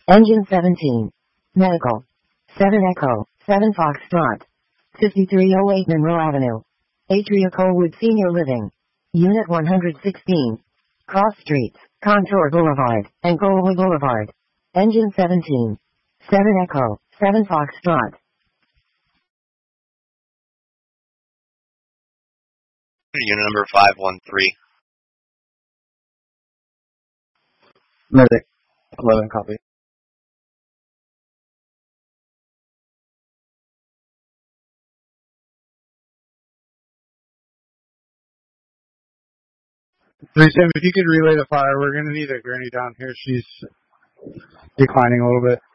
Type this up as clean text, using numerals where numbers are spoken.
Engine 17. Medical. 7 Echo, 7 Foxtrot. 5308 Monroe Avenue. Atria Colwood Senior Living. Unit 116. Cross Streets, Contour Boulevard, and Colwood Boulevard. Engine 17. 7 Echo, 7 Foxtrot. Unit number 513. Medic. 11 copy. If you could relay the fire, we're going to need a gurney down here. She's declining a little bit.